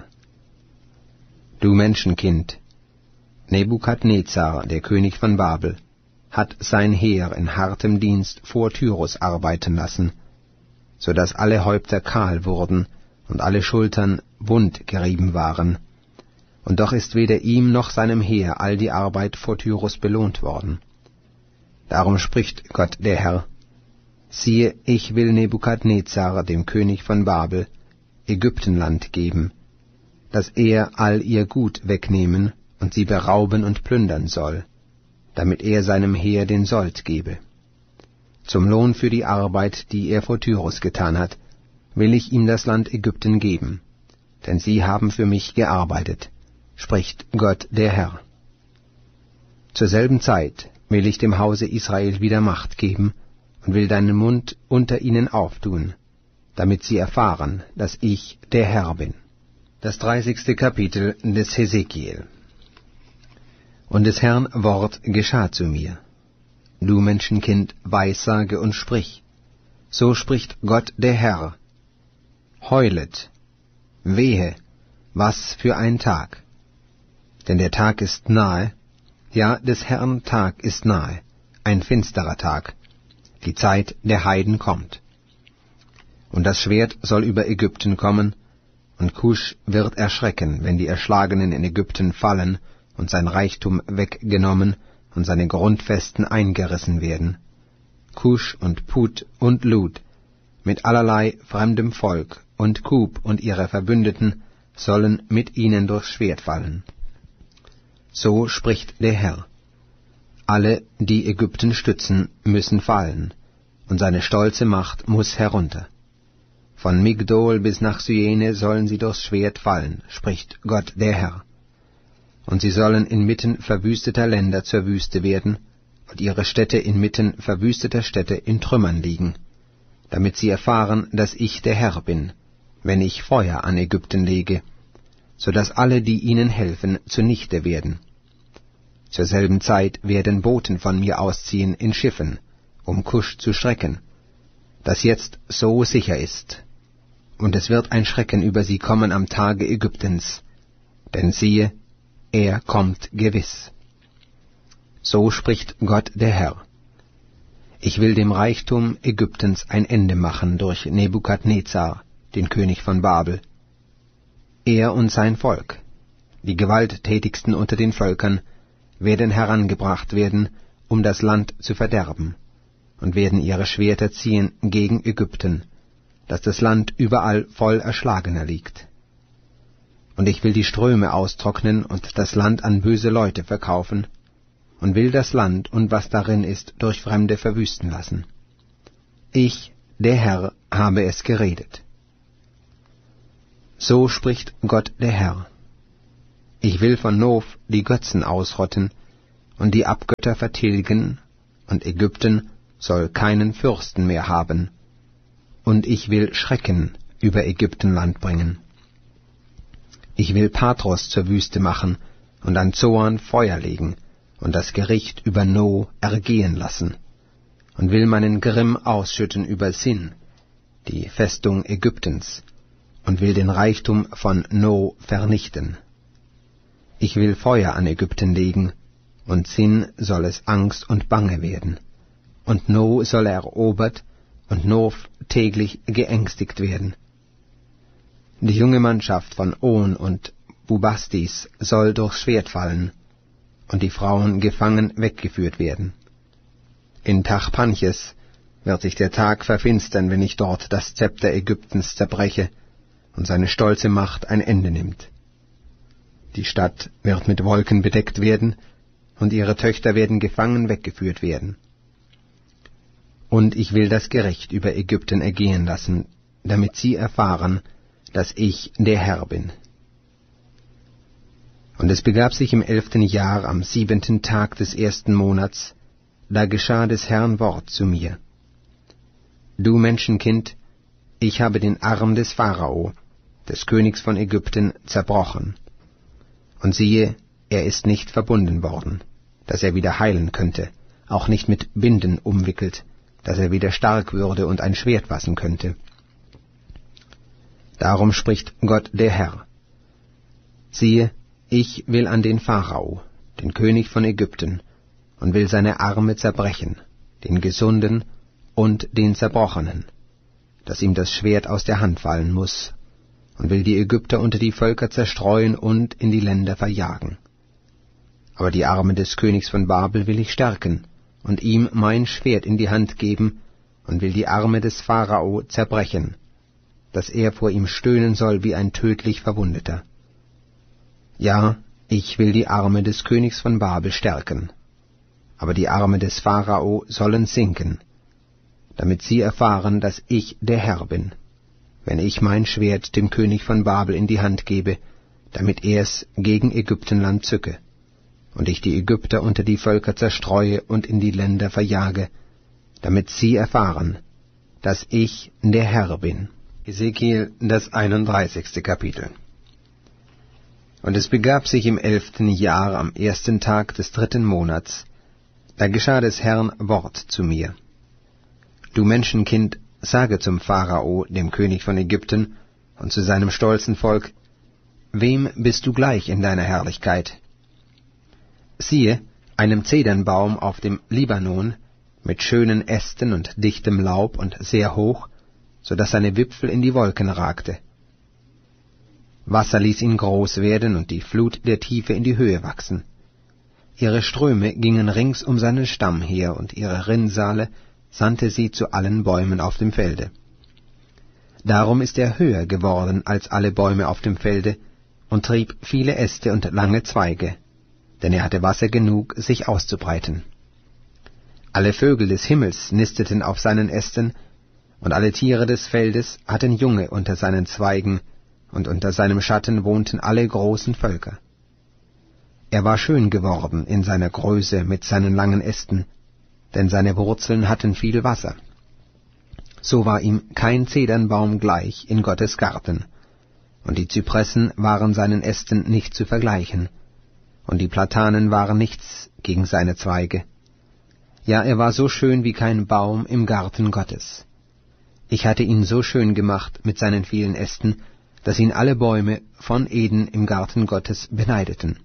Du Menschenkind, Nebukadnezar, der König von Babel, hat sein Heer in hartem Dienst vor Tyrus arbeiten lassen, so dass alle Häupter kahl wurden und alle Schultern wund gerieben waren. Und doch ist weder ihm noch seinem Heer all die Arbeit vor Tyrus belohnt worden. Darum spricht Gott der Herr: Siehe, ich will Nebukadnezar, dem König von Babel, Ägyptenland geben, dass er all ihr Gut wegnehmen und sie berauben und plündern soll, damit er seinem Heer den Sold gebe. Zum Lohn für die Arbeit, die er vor Tyrus getan hat, will ich ihm das Land Ägypten geben, denn sie haben für mich gearbeitet, spricht Gott der Herr. Zur selben Zeit will ich dem Hause Israel wieder Macht geben und will deinen Mund unter ihnen auftun, damit sie erfahren, dass ich der Herr bin. Das dreißigste Kapitel des Hesekiel. Und des Herrn Wort geschah zu mir: Du Menschenkind, weissage und sprich. So spricht Gott der Herr: Heulet, wehe, was für ein Tag! Denn der Tag ist nahe, ja, des Herrn Tag ist nahe, ein finsterer Tag. Die Zeit der Heiden kommt. Und das Schwert soll über Ägypten kommen, und Kusch wird erschrecken, wenn die Erschlagenen in Ägypten fallen und sein Reichtum weggenommen und seine Grundfesten eingerissen werden. Kusch und Put und Lud mit allerlei fremdem Volk und Kub und ihre Verbündeten sollen mit ihnen durchs Schwert fallen. So spricht der Herr: Alle, die Ägypten stützen, müssen fallen, und seine stolze Macht muß herunter. Von Migdol bis nach Syene sollen sie durchs Schwert fallen, spricht Gott der Herr. Und sie sollen inmitten verwüsteter Länder zur Wüste werden, und ihre Städte inmitten verwüsteter Städte in Trümmern liegen, damit sie erfahren, dass ich der Herr bin, wenn ich Feuer an Ägypten lege, so dass alle, die ihnen helfen, zunichte werden. Zur selben Zeit werden Boten von mir ausziehen in Schiffen, um Kusch zu schrecken, das jetzt so sicher ist. Und es wird ein Schrecken über sie kommen am Tage Ägyptens, denn siehe, er kommt gewiss. So spricht Gott der Herr: Ich will dem Reichtum Ägyptens ein Ende machen durch Nebukadnezar, den König von Babel. Er und sein Volk, die gewalttätigsten unter den Völkern, werden herangebracht werden, um das Land zu verderben, und werden ihre Schwerter ziehen gegen Ägypten, dass das Land überall voll Erschlagener liegt. Und ich will die Ströme austrocknen und das Land an böse Leute verkaufen, und will das Land und was darin ist durch Fremde verwüsten lassen. Ich, der Herr, habe es geredet. So spricht Gott der Herr: Ich will von Nof die Götzen ausrotten und die Abgötter vertilgen, und Ägypten soll keinen Fürsten mehr haben. Und ich will Schrecken über Ägyptenland bringen. Ich will Patros zur Wüste machen und an Zoan Feuer legen und das Gericht über No ergehen lassen, und will meinen Grimm ausschütten über Sin, die Festung Ägyptens, und will den Reichtum von No vernichten. Ich will Feuer an Ägypten legen, und Sin soll es Angst und Bange werden, und No soll erobert, und Nof täglich geängstigt werden. Die junge Mannschaft von On und Bubastis soll durchs Schwert fallen, und die Frauen gefangen weggeführt werden. In Tachpanches wird sich der Tag verfinstern, wenn ich dort das Zepter Ägyptens zerbreche und seine stolze Macht ein Ende nimmt. Die Stadt wird mit Wolken bedeckt werden, und ihre Töchter werden gefangen weggeführt werden. Und ich will das Gericht über Ägypten ergehen lassen, damit sie erfahren, dass ich der Herr bin. Und es begab sich im elften Jahr, am siebenten Tag des ersten Monats, da geschah des Herrn Wort zu mir. Du Menschenkind, ich habe den Arm des Pharao, des Königs von Ägypten, zerbrochen. Und siehe, er ist nicht verbunden worden, dass er wieder heilen könnte, auch nicht mit Binden umwickelt, dass er wieder stark würde und ein Schwert fassen könnte. Darum spricht Gott der Herr. Siehe, ich will an den Pharao, den König von Ägypten, und will seine Arme zerbrechen, den Gesunden und den Zerbrochenen, dass ihm das Schwert aus der Hand fallen muß, und will die Ägypter unter die Völker zerstreuen und in die Länder verjagen. Aber die Arme des Königs von Babel will ich stärken, und ihm mein Schwert in die Hand geben, und will die Arme des Pharao zerbrechen, dass er vor ihm stöhnen soll wie ein tödlich Verwundeter. Ja, ich will die Arme des Königs von Babel stärken, aber die Arme des Pharao sollen sinken, damit sie erfahren, dass ich der Herr bin, wenn ich mein Schwert dem König von Babel in die Hand gebe, damit er es gegen Ägyptenland zücke, und ich die Ägypter unter die Völker zerstreue und in die Länder verjage, damit sie erfahren, dass ich der Herr bin. Ezekiel, das einunddreißigste Kapitel. Und es begab sich im elften Jahr, am ersten Tag des dritten Monats, da geschah des Herrn Wort zu mir. Du Menschenkind, sage zum Pharao, dem König von Ägypten, und zu seinem stolzen Volk, wem bist du gleich in deiner Herrlichkeit? Siehe, einem Zedernbaum auf dem Libanon, mit schönen Ästen und dichtem Laub und sehr hoch, so daß seine Wipfel in die Wolken ragte. Wasser ließ ihn groß werden und die Flut der Tiefe in die Höhe wachsen. Ihre Ströme gingen rings um seinen Stamm her, und ihre Rinnsale sandte sie zu allen Bäumen auf dem Felde. Darum ist er höher geworden als alle Bäume auf dem Felde und trieb viele Äste und lange Zweige, denn er hatte Wasser genug, sich auszubreiten. Alle Vögel des Himmels nisteten auf seinen Ästen, und alle Tiere des Feldes hatten Junge unter seinen Zweigen, und unter seinem Schatten wohnten alle großen Völker. Er war schön geworden in seiner Größe mit seinen langen Ästen, denn seine Wurzeln hatten viel Wasser. So war ihm kein Zedernbaum gleich in Gottes Garten, und die Zypressen waren seinen Ästen nicht zu vergleichen, und die Platanen waren nichts gegen seine Zweige. Ja, er war so schön wie kein Baum im Garten Gottes. Ich hatte ihn so schön gemacht mit seinen vielen Ästen, dass ihn alle Bäume von Eden im Garten Gottes beneideten.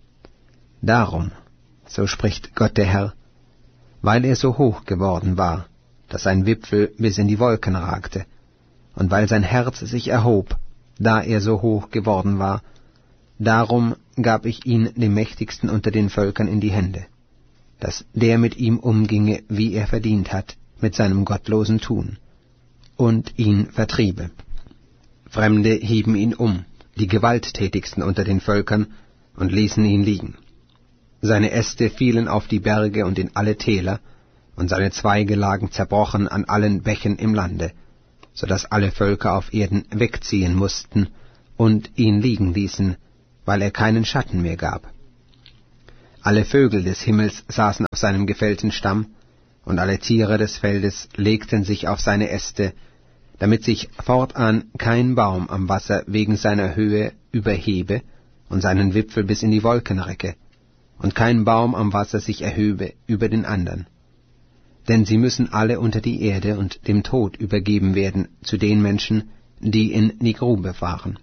Darum, so spricht Gott der Herr, weil er so hoch geworden war, dass sein Wipfel bis in die Wolken ragte, und weil sein Herz sich erhob, da er so hoch geworden war, darum gab ich ihn dem Mächtigsten unter den Völkern in die Hände, dass der mit ihm umginge, wie er verdient hat, mit seinem gottlosen Tun, und ihn vertriebe. Fremde hieben ihn um, die gewalttätigsten unter den Völkern, und ließen ihn liegen. Seine Äste fielen auf die Berge und in alle Täler, und seine Zweige lagen zerbrochen an allen Bächen im Lande, so daß alle Völker auf Erden wegziehen mussten und ihn liegen ließen, weil er keinen Schatten mehr gab. Alle Vögel des Himmels saßen auf seinem gefällten Stamm, und alle Tiere des Feldes legten sich auf seine Äste, damit sich fortan kein Baum am Wasser wegen seiner Höhe überhebe und seinen Wipfel bis in die Wolken recke, und kein Baum am Wasser sich erhöbe über den andern. Denn sie müssen alle unter die Erde und dem Tod übergeben werden zu den Menschen, die in die Grube fahren.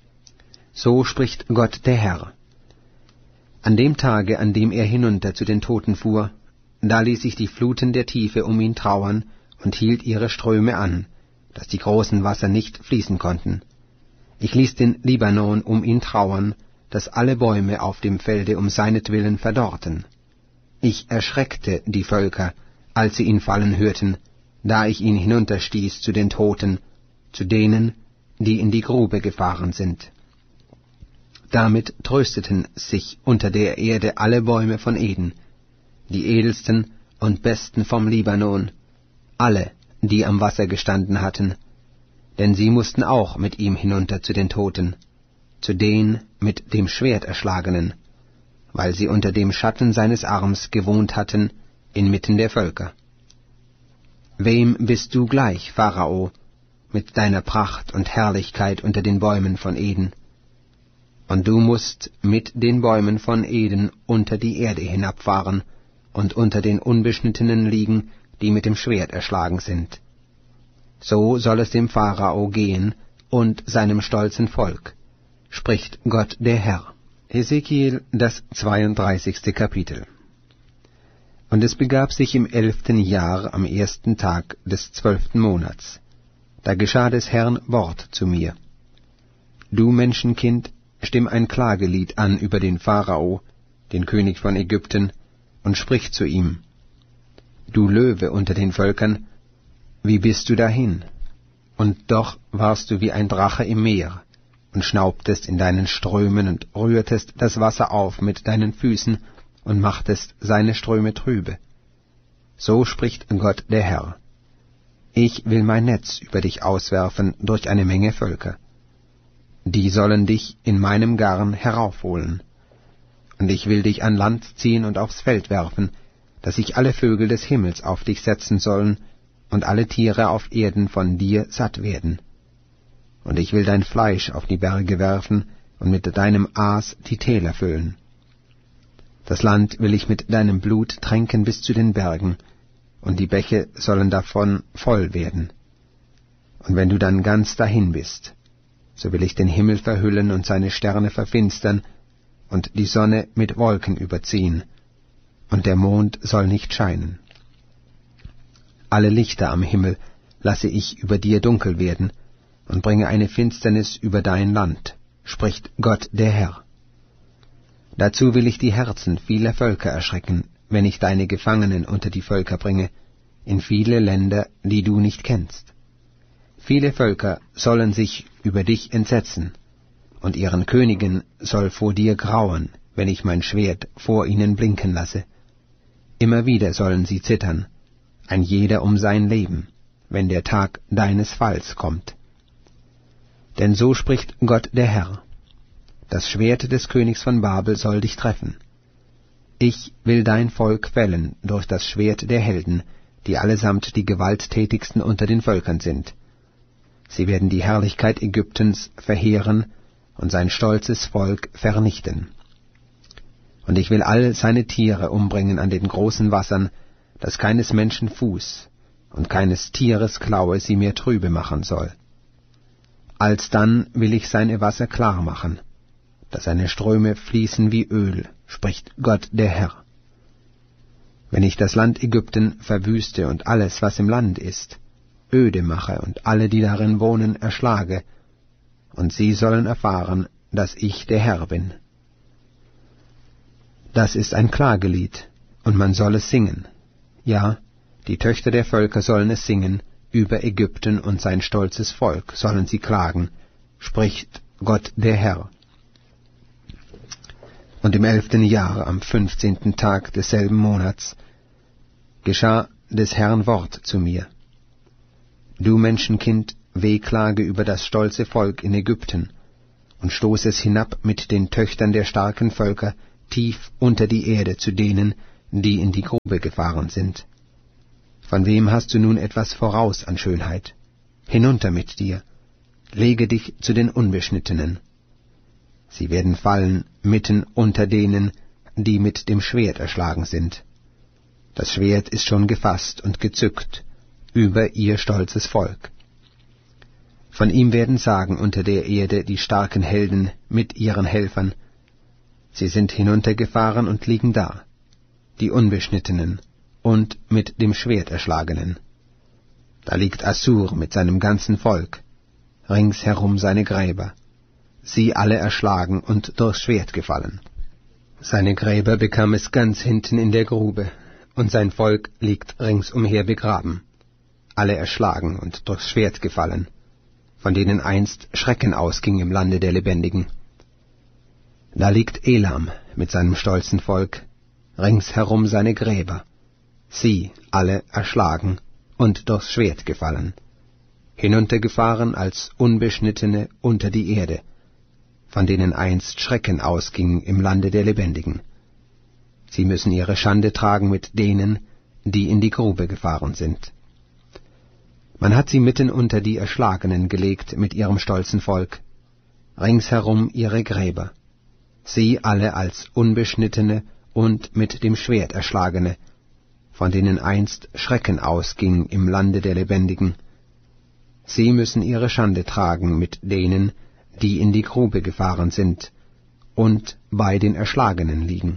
So spricht Gott der Herr. An dem Tage, an dem er hinunter zu den Toten fuhr, da ließ ich die Fluten der Tiefe um ihn trauern und hielt ihre Ströme an, dass die großen Wasser nicht fließen konnten. Ich ließ den Libanon um ihn trauern, dass alle Bäume auf dem Felde um seinetwillen verdorrten. Ich erschreckte die Völker, als sie ihn fallen hörten, da ich ihn hinunterstieß zu den Toten, zu denen, die in die Grube gefahren sind. Damit trösteten sich unter der Erde alle Bäume von Eden, die edelsten und besten vom Libanon, alle, die am Wasser gestanden hatten, denn sie mussten auch mit ihm hinunter zu den Toten, zu den mit dem Schwert erschlagenen, weil sie unter dem Schatten seines Arms gewohnt hatten, inmitten der Völker. Wem bist du gleich, Pharao, mit deiner Pracht und Herrlichkeit unter den Bäumen von Eden? Und du musst mit den Bäumen von Eden unter die Erde hinabfahren und unter den Unbeschnittenen liegen, die mit dem Schwert erschlagen sind. So soll es dem Pharao gehen und seinem stolzen Volk, spricht Gott der Herr. Hesekiel, das zweiunddreißigste Kapitel. Und es begab sich im elften Jahr am ersten Tag des zwölften Monats, da geschah des Herrn Wort zu mir. Du Menschenkind, stimm ein Klagelied an über den Pharao, den König von Ägypten, und sprich zu ihm. Du Löwe unter den Völkern, wie bist du dahin? Und doch warst du wie ein Drache im Meer, und schnaubtest in deinen Strömen und rührtest das Wasser auf mit deinen Füßen und machtest seine Ströme trübe. So spricht Gott der Herr. Ich will mein Netz über dich auswerfen durch eine Menge Völker. Die sollen dich in meinem Garn heraufholen. Und ich will dich an Land ziehen und aufs Feld werfen, dass sich alle Vögel des Himmels auf dich setzen sollen und alle Tiere auf Erden von dir satt werden. Und ich will dein Fleisch auf die Berge werfen und mit deinem Aas die Täler füllen. Das Land will ich mit deinem Blut tränken bis zu den Bergen, und die Bäche sollen davon voll werden. Und wenn du dann ganz dahin bist, so will ich den Himmel verhüllen und seine Sterne verfinstern und die Sonne mit Wolken überziehen, und der Mond soll nicht scheinen. Alle Lichter am Himmel lasse ich über dir dunkel werden und bringe eine Finsternis über dein Land, spricht Gott der Herr. Dazu will ich die Herzen vieler Völker erschrecken, wenn ich deine Gefangenen unter die Völker bringe, in viele Länder, die du nicht kennst. Viele Völker sollen sich über dich entsetzen, und ihren Königen soll vor dir grauen, wenn ich mein Schwert vor ihnen blinken lasse. Immer wieder sollen sie zittern, ein jeder um sein Leben, wenn der Tag deines Falls kommt. Denn so spricht Gott der Herr. Das Schwert des Königs von Babel soll dich treffen. Ich will dein Volk fällen durch das Schwert der Helden, die allesamt die gewalttätigsten unter den Völkern sind. Sie werden die Herrlichkeit Ägyptens verheeren und sein stolzes Volk vernichten. Und ich will all seine Tiere umbringen an den großen Wassern, dass keines Menschen Fuß und keines Tieres Klaue sie mehr trübe machen soll. Alsdann will ich seine Wasser klar machen, dass seine Ströme fließen wie Öl, spricht Gott der Herr. Wenn ich das Land Ägypten verwüste und alles, was im Land ist, öde mache und alle, die darin wohnen, erschlage, und sie sollen erfahren, dass ich der Herr bin. Das ist ein Klagelied, und man soll es singen. Ja, die Töchter der Völker sollen es singen, über Ägypten und sein stolzes Volk sollen sie klagen, spricht Gott der Herr. Und im elften Jahr, am fünfzehnten Tag desselben Monats, geschah des Herrn Wort zu mir. Du Menschenkind, wehklage über das stolze Volk in Ägypten und stoß es hinab mit den Töchtern der starken Völker tief unter die Erde zu denen, die in die Grube gefahren sind. Von wem hast du nun etwas voraus an Schönheit? Hinunter mit dir, lege dich zu den Unbeschnittenen. Sie werden fallen mitten unter denen, die mit dem Schwert erschlagen sind. Das Schwert ist schon gefasst und gezückt über ihr stolzes Volk. Von ihm werden sagen unter der Erde die starken Helden mit ihren Helfern, sie sind hinuntergefahren und liegen da, die Unbeschnittenen und mit dem Schwert erschlagenen. Da liegt Assur mit seinem ganzen Volk, ringsherum seine Gräber, sie alle erschlagen und durchs Schwert gefallen. Seine Gräber bekam es ganz hinten in der Grube, und sein Volk liegt ringsumher begraben, alle erschlagen und durchs Schwert gefallen, von denen einst Schrecken ausging im Lande der Lebendigen. Da liegt Elam mit seinem stolzen Volk, ringsherum seine Gräber, sie alle erschlagen und durchs Schwert gefallen, hinuntergefahren als Unbeschnittene unter die Erde, von denen einst Schrecken ausging im Lande der Lebendigen. Sie müssen ihre Schande tragen mit denen, die in die Grube gefahren sind. Man hat sie mitten unter die Erschlagenen gelegt mit ihrem stolzen Volk, ringsherum ihre Gräber, sie alle als Unbeschnittene und mit dem Schwert erschlagene, von denen einst Schrecken ausging im Lande der Lebendigen. Sie müssen ihre Schande tragen mit denen, die in die Grube gefahren sind und bei den Erschlagenen liegen.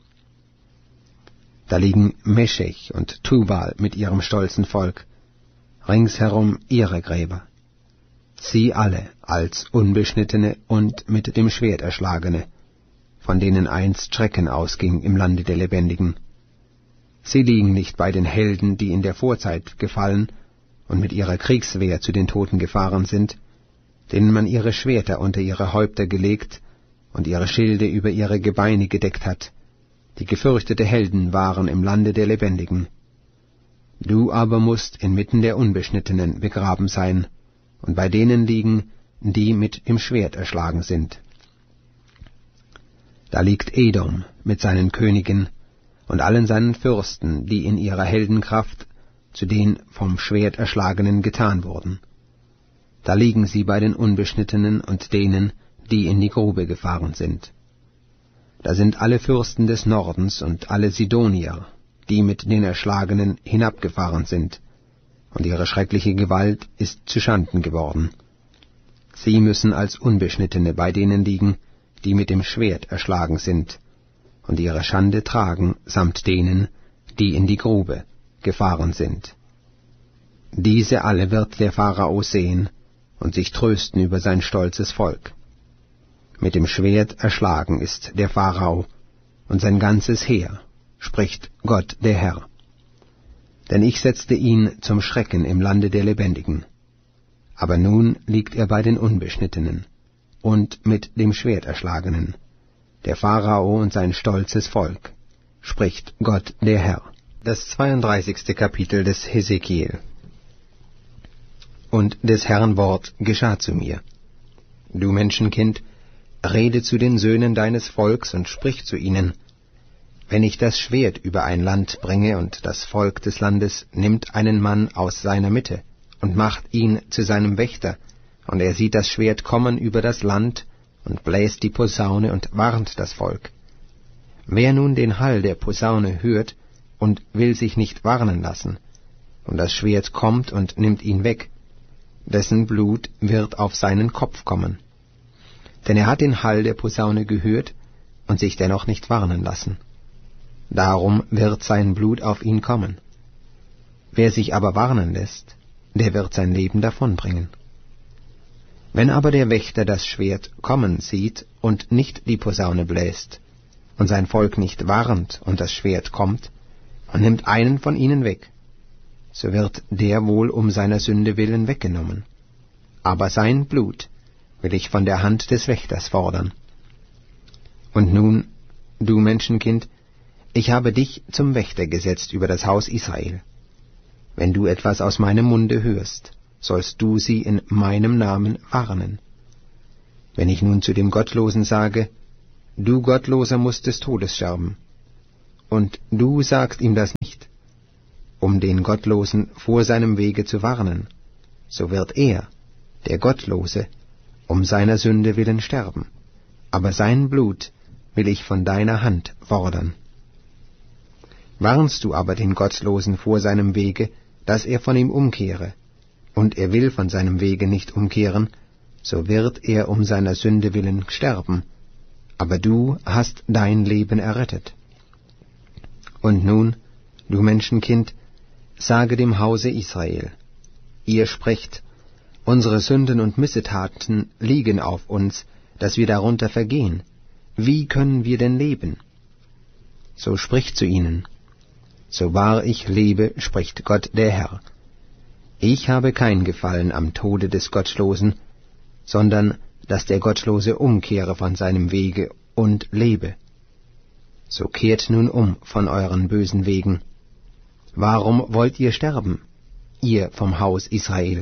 Da liegen Meschech und Tubal mit ihrem stolzen Volk, ringsherum ihre Gräber, sie alle als Unbeschnittene und mit dem Schwert erschlagene, von denen einst Schrecken ausging im Lande der Lebendigen. Sie liegen nicht bei den Helden, die in der Vorzeit gefallen und mit ihrer Kriegswehr zu den Toten gefahren sind, denen man ihre Schwerter unter ihre Häupter gelegt und ihre Schilde über ihre Gebeine gedeckt hat, die gefürchtete Helden waren im Lande der Lebendigen. Du aber musst inmitten der Unbeschnittenen begraben sein und bei denen liegen, die mit dem Schwert erschlagen sind. Da liegt Edom mit seinen Königen und allen seinen Fürsten, die in ihrer Heldenkraft zu den vom Schwert Erschlagenen getan wurden. Da liegen sie bei den Unbeschnittenen und denen, die in die Grube gefahren sind. Da sind alle Fürsten des Nordens und alle Sidonier, die mit den Erschlagenen hinabgefahren sind, und ihre schreckliche Gewalt ist zuschanden geworden. Sie müssen als Unbeschnittene bei denen liegen, die mit dem Schwert erschlagen sind, und ihre Schande tragen samt denen, die in die Grube gefahren sind. Diese alle wird der Pharao sehen und sich trösten über sein stolzes Volk. Mit dem Schwert erschlagen ist der Pharao und sein ganzes Heer, spricht Gott der Herr. Denn ich setzte ihn zum Schrecken im Lande der Lebendigen. Aber nun liegt er bei den Unbeschnittenen und mit dem Schwert erschlagenen, der Pharao und sein stolzes Volk, spricht Gott der Herr. Das zweiunddreißigste Kapitel des Hesekiel. Und des Herrn Wort geschah zu mir. Du Menschenkind, rede zu den Söhnen deines Volks und sprich zu ihnen, wenn ich das Schwert über ein Land bringe, und das Volk des Landes nimmt einen Mann aus seiner Mitte und macht ihn zu seinem Wächter, und er sieht das Schwert kommen über das Land und bläst die Posaune und warnt das Volk. Wer nun den Hall der Posaune hört und will sich nicht warnen lassen, und das Schwert kommt und nimmt ihn weg, dessen Blut wird auf seinen Kopf kommen. Denn er hat den Hall der Posaune gehört und sich dennoch nicht warnen lassen. Darum wird sein Blut auf ihn kommen. Wer sich aber warnen lässt, der wird sein Leben davonbringen. Wenn aber der Wächter das Schwert kommen sieht und nicht die Posaune bläst, und sein Volk nicht warnt und das Schwert kommt, und nimmt einen von ihnen weg, so wird der wohl um seiner Sünde willen weggenommen. Aber sein Blut will ich von der Hand des Wächters fordern. Und nun, du Menschenkind, ich habe dich zum Wächter gesetzt über das Haus Israel. Wenn du etwas aus meinem Munde hörst, sollst du sie in meinem Namen warnen. Wenn ich nun zu dem Gottlosen sage, du Gottloser musst des Todes sterben, und du sagst ihm das nicht, um den Gottlosen vor seinem Wege zu warnen, so wird er, der Gottlose, um seiner Sünde willen sterben, aber sein Blut will ich von deiner Hand fordern. Warnst du aber den Gottlosen vor seinem Wege, dass er von ihm umkehre, und er will von seinem Wege nicht umkehren, so wird er um seiner Sünde willen sterben, aber du hast dein Leben errettet. Und nun, du Menschenkind, sage dem Hause Israel, ihr sprecht, unsere Sünden und Missetaten liegen auf uns, dass wir darunter vergehen. Wie können wir denn leben? So spricht zu ihnen, so wahr ich lebe, spricht Gott der Herr. Ich habe kein Gefallen am Tode des Gottlosen, sondern dass der Gottlose umkehre von seinem Wege und lebe. So kehrt nun um von euren bösen Wegen. Warum wollt ihr sterben, ihr vom Haus Israel?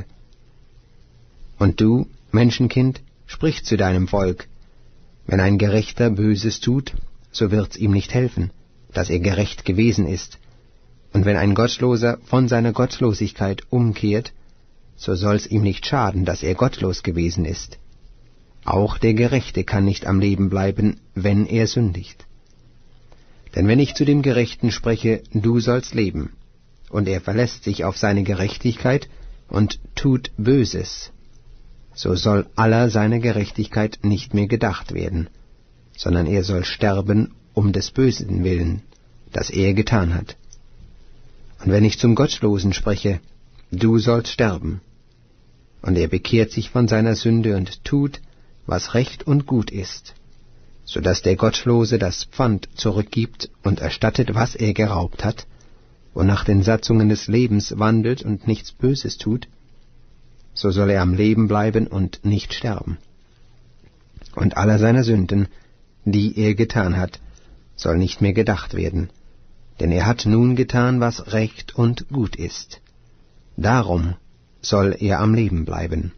Und du, Menschenkind, sprich zu deinem Volk, wenn ein Gerechter Böses tut, so wird's ihm nicht helfen, dass er gerecht gewesen ist, und wenn ein Gottloser von seiner Gottlosigkeit umkehrt, so soll's ihm nicht schaden, dass er gottlos gewesen ist. Auch der Gerechte kann nicht am Leben bleiben, wenn er sündigt. Denn wenn ich zu dem Gerechten spreche, du sollst leben, und er verlässt sich auf seine Gerechtigkeit und tut Böses, so soll aller seiner Gerechtigkeit nicht mehr gedacht werden, sondern er soll sterben um des Bösen willen, das er getan hat. Und wenn ich zum Gottlosen spreche, du sollst sterben, und er bekehrt sich von seiner Sünde und tut, was recht und gut ist, so dass der Gottlose das Pfand zurückgibt und erstattet, was er geraubt hat, und nach den Satzungen des Lebens wandelt und nichts Böses tut, so soll er am Leben bleiben und nicht sterben. Und aller seiner Sünden, die er getan hat, soll nicht mehr gedacht werden, denn er hat nun getan, was recht und gut ist. Darum soll er am Leben bleiben.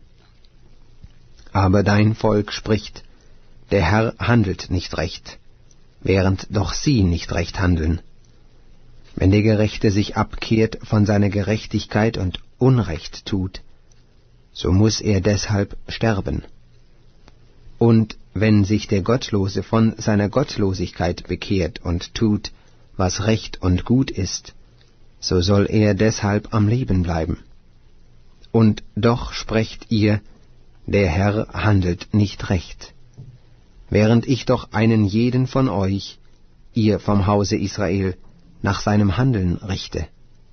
Aber dein Volk spricht, der Herr handelt nicht recht, während doch sie nicht recht handeln. Wenn der Gerechte sich abkehrt von seiner Gerechtigkeit und Unrecht tut, so muß er deshalb sterben. Und wenn sich der Gottlose von seiner Gottlosigkeit bekehrt und tut, was recht und gut ist, so soll er deshalb am Leben bleiben. Und doch sprecht ihr, der Herr handelt nicht recht, während ich doch einen jeden von euch, ihr vom Hause Israel, nach seinem Handeln richte.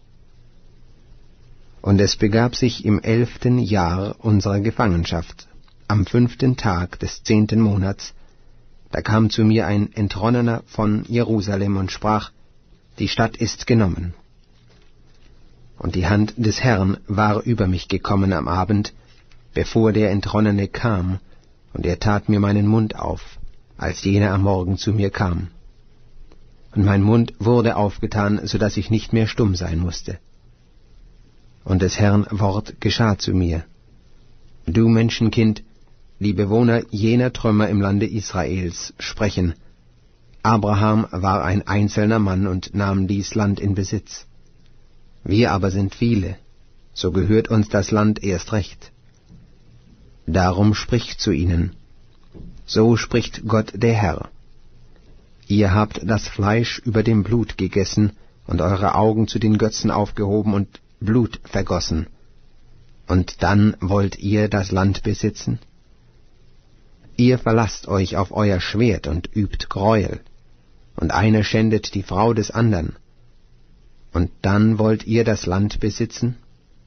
Und es begab sich im elften Jahr unserer Gefangenschaft, am fünften Tag des zehnten Monats, da kam zu mir ein Entronnener von Jerusalem und sprach, die Stadt ist genommen. Und die Hand des Herrn war über mich gekommen am Abend, bevor der Entronnene kam, und er tat mir meinen Mund auf, als jener am Morgen zu mir kam. Und mein Mund wurde aufgetan, so dass ich nicht mehr stumm sein musste. Und des Herrn Wort geschah zu mir. Du Menschenkind, die Bewohner jener Trümmer im Lande Israels sprechen, Abraham war ein einzelner Mann und nahm dies Land in Besitz. Wir aber sind viele, so gehört uns das Land erst recht. Darum spricht zu ihnen, so spricht Gott der Herr. Ihr habt das Fleisch über dem Blut gegessen und eure Augen zu den Götzen aufgehoben und Blut vergossen. Und dann wollt ihr das Land besitzen? Ihr verlasst euch auf euer Schwert und übt Gräuel, und einer schändet die Frau des andern. Und dann wollt ihr das Land besitzen?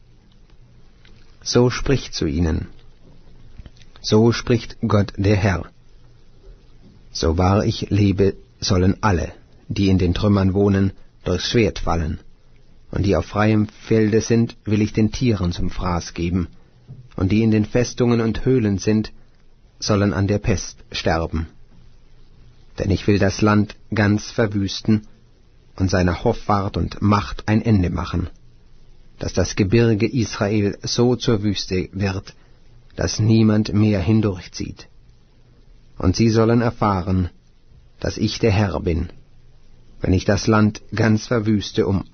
So spricht zu ihnen, so spricht Gott der Herr. So wahr ich lebe, sollen alle, die in den Trümmern wohnen, durchs Schwert fallen, und die auf freiem Felde sind, will ich den Tieren zum Fraß geben, und die in den Festungen und Höhlen sind, sollen an der Pest sterben. Denn ich will das Land ganz verwüsten und seiner Hoffart und Macht ein Ende machen, dass das Gebirge Israel so zur Wüste wird, dass niemand mehr hindurchzieht. Und sie sollen erfahren, dass ich der Herr bin, wenn ich das Land ganz verwüste um